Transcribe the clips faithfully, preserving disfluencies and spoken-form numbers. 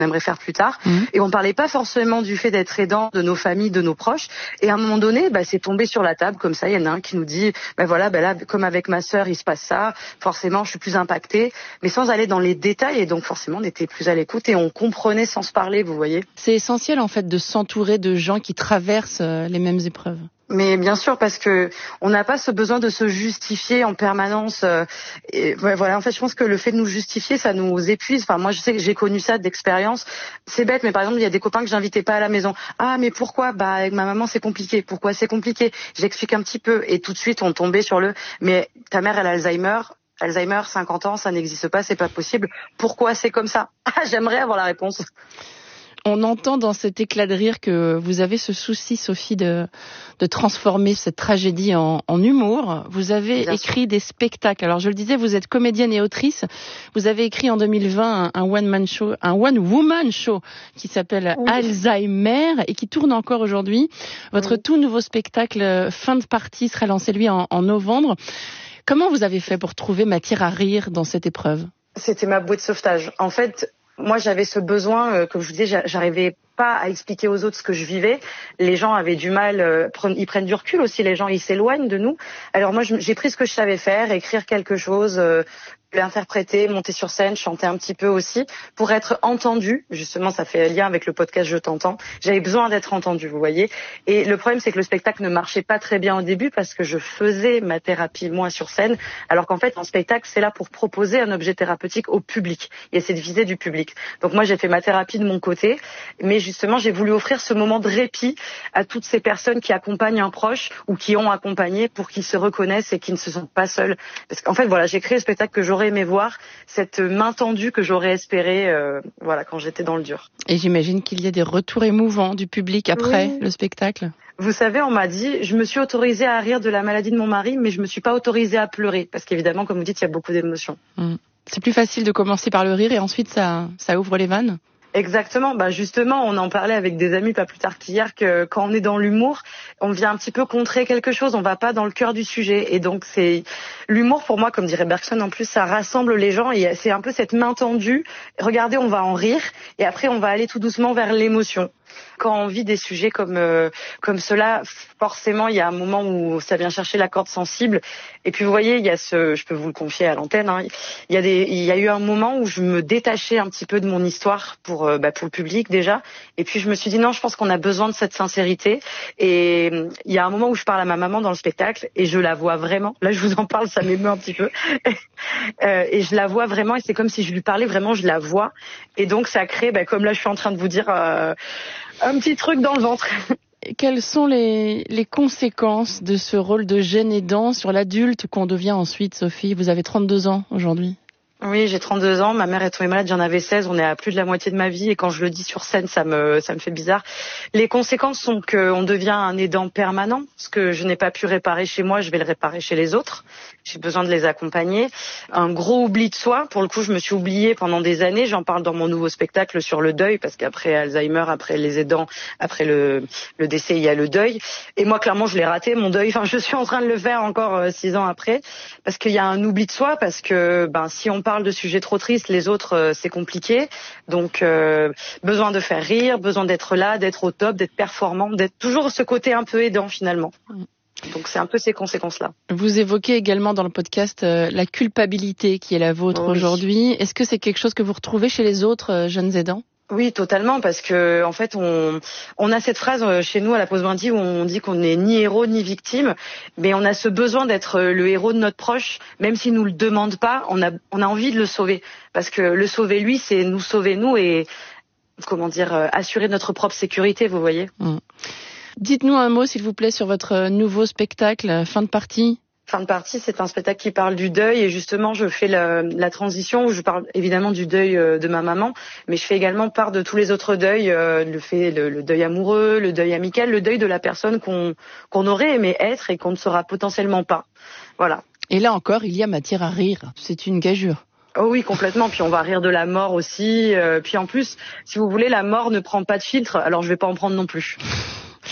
aimerait faire plus tard. Mmh. Et on parlait pas forcément du fait d'être aidant de nos familles, de nos proches. Et à un moment donné, bah, c'est tombé sur la table comme ça. Il y en a un qui nous dit, ben voilà, ben là, comme avec ma sœur, il se passe ça. Forcément, je suis plus impactée, mais sans aller dans les détails. Et donc, forcément, on était plus à l'écoute et on comprenait sans se parler, vous voyez. C'est essentiel, en fait, de s'entourer de gens qui traversent les mêmes épreuves. Mais bien sûr, parce que on n'a pas ce besoin de se justifier en permanence. Euh, et voilà, en fait, je pense que le fait de nous justifier, ça nous épuise. Enfin, moi, je sais que j'ai connu ça d'expérience. C'est bête, mais par exemple, il y a des copains que j'invitais pas à la maison. Ah, mais pourquoi ? Bah, avec ma maman, c'est compliqué. Pourquoi c'est compliqué ? J'explique un petit peu, et tout de suite, on tombait sur le. Mais ta mère, elle a Alzheimer. Alzheimer, cinquante ans, ça n'existe pas, c'est pas possible. Pourquoi c'est comme ça ? Ah, j'aimerais avoir la réponse. On entend dans cet éclat de rire que vous avez ce souci, Sophie, de, de transformer cette tragédie en, en humour. Vous avez Bien écrit sûr. des spectacles. Alors, je le disais, vous êtes comédienne et autrice. Vous avez écrit en deux mille vingt un, un one-man show, un one-woman show qui s'appelle oui. Alzheimer et qui tourne encore aujourd'hui. Votre oui. tout nouveau spectacle, Fin de partie, sera lancé, lui, en, en novembre. Comment vous avez fait pour trouver matière à rire dans cette épreuve ? C'était ma bouée de sauvetage. En fait, moi, j'avais ce besoin, euh, comme je vous disais, j'arrivais pas à expliquer aux autres ce que je vivais. Les gens avaient du mal, euh, pre- ils prennent du recul aussi, les gens, ils s'éloignent de nous. Alors moi, je, j'ai pris ce que je savais faire, écrire quelque chose, euh, l'interpréter, monter sur scène, chanter un petit peu aussi, pour être entendue. Justement, ça fait lien avec le podcast Je t'entends. J'avais besoin d'être entendue, vous voyez. Et le problème, c'est que le spectacle ne marchait pas très bien au début parce que je faisais ma thérapie, moi, sur scène, alors qu'en fait, un spectacle, c'est là pour proposer un objet thérapeutique au public. Il y a cette visée du public. Donc moi, j'ai fait ma thérapie de mon côté, mais justement, j'ai voulu offrir ce moment de répit à toutes ces personnes qui accompagnent un proche ou qui ont accompagné pour qu'ils se reconnaissent et qu'ils ne se sentent pas seuls. Parce qu'en fait, voilà, j'ai créé le spectacle que j'aurais aimé voir, cette main tendue que j'aurais espéré euh, voilà, quand j'étais dans le dur. Et j'imagine qu'il y a des retours émouvants du public après oui. le spectacle. Vous savez, on m'a dit, je me suis autorisée à rire de la maladie de mon mari, mais je me suis pas autorisée à pleurer. Parce qu'évidemment, comme vous dites, il y a beaucoup d'émotions. Mmh. C'est plus facile de commencer par le rire et ensuite ça, ça ouvre les vannes. Exactement. Bah justement, on en parlait avec des amis pas plus tard qu'hier que quand on est dans l'humour, on vient un petit peu contrer quelque chose. On va pas dans le cœur du sujet. Et donc c'est l'humour pour moi, comme dirait Bergson en plus, ça rassemble les gens et c'est un peu cette main tendue. Regardez, on va en rire et après on va aller tout doucement vers l'émotion. Quand on vit des sujets comme euh, comme cela, forcément, il y a un moment où ça vient chercher la corde sensible. Et puis, vous voyez, il y a ce, je peux vous le confier à l'antenne, hein, il y a des, il y a eu un moment où je me détachais un petit peu de mon histoire pour euh, bah, pour le public déjà. Et puis, je me suis dit non, je pense qu'on a besoin de cette sincérité. Et il y a un moment où je parle à ma maman dans le spectacle et je la vois vraiment. Là, je vous en parle, ça m'émeut un petit peu. euh, et je la vois vraiment et c'est comme si je lui parlais vraiment, je la vois. Et donc, ça crée, bah, comme là, je suis en train de vous dire. Euh, Un petit truc dans le ventre. Quelles sont les, les conséquences de ce rôle de jeune aidant sur l'adulte qu'on devient ensuite, Sophie ? Vous avez trente-deux ans aujourd'hui. Oui, j'ai trente-deux ans. Ma mère est tombée malade, j'en avais seize. On est à plus de la moitié de ma vie. Et quand je le dis sur scène, ça me, ça me fait bizarre. Les conséquences sont qu'on devient un aidant permanent. Ce que je n'ai pas pu réparer chez moi, je vais le réparer chez les autres. J'ai besoin de les accompagner. Un gros oubli de soi. Pour le coup, je me suis oubliée pendant des années. J'en parle dans mon nouveau spectacle sur le deuil, parce qu'après Alzheimer, après les aidants, après le, le décès, il y a le deuil. Et moi, clairement, je l'ai raté, mon deuil. Enfin, je suis en train de le faire encore euh, six ans après. Parce qu'il y a un oubli de soi, parce que, ben, si on parle de sujets trop tristes, les autres, euh, c'est compliqué. Donc, euh, besoin de faire rire, besoin d'être là, d'être au top, d'être performant, d'être toujours ce côté un peu aidant, finalement. Donc c'est un peu ces conséquences-là. Vous évoquez également dans le podcast euh, la culpabilité qui est la vôtre oui. aujourd'hui. Est-ce que c'est quelque chose que vous retrouvez chez les autres euh, jeunes aidants ? Oui, totalement, parce que en fait, on on a cette phrase chez nous à la Pause Bandit où on dit qu'on n'est ni héros ni victime, mais on a ce besoin d'être le héros de notre proche, même s'il nous le demande pas. On a on a envie de le sauver, parce que le sauver lui, c'est nous sauver nous et comment dire assurer notre propre sécurité. Vous voyez. Mmh. Dites-nous un mot, s'il vous plaît, sur votre nouveau spectacle, Fin de partie. Fin de partie, c'est un spectacle qui parle du deuil et justement, je fais la, la transition où je parle évidemment du deuil de ma maman, mais je fais également part de tous les autres deuils, euh, le, fait, le, le deuil amoureux, le deuil amical, le deuil de la personne qu'on, qu'on aurait aimé être et qu'on ne sera potentiellement pas. Voilà. Et là encore, il y a matière à rire. C'est une gageure. Oh oui, complètement. Puis on va rire de la mort aussi. Euh, puis en plus, si vous voulez, la mort ne prend pas de filtre, alors je vais pas en prendre non plus.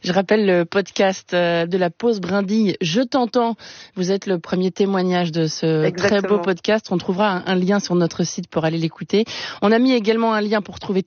Je rappelle le podcast de la pause brindille. Je t'entends. Vous êtes le premier témoignage de ce Exactement. Très beau podcast. On trouvera un, un lien sur notre site pour aller l'écouter. On a mis également un lien pour trouver